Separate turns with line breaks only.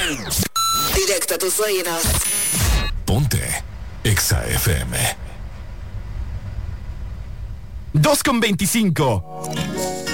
Directo a tus oídos.
Ponte Exa FM.
2:25.